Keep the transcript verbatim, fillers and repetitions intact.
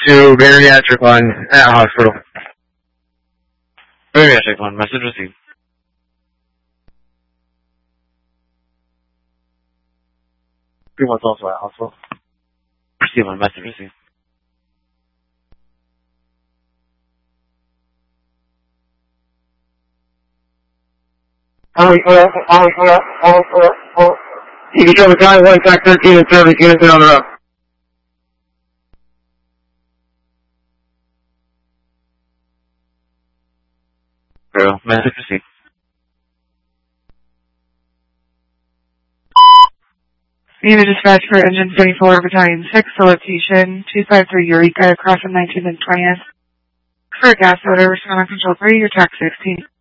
to bariatric one at hospital. Bariatric one, message received. Three one's also at hospital. Receive one, message received. Oh, oh, oh, oh, oh, oh, oh. You can show the guy one, track thirteen and service units on the road. Zero, message received. Unit dispatch for Engine twenty-four, Battalion six, the location two five three Eureka, across from nineteenth and twentieth. For a gas odor, respond on control three, your track sixteen.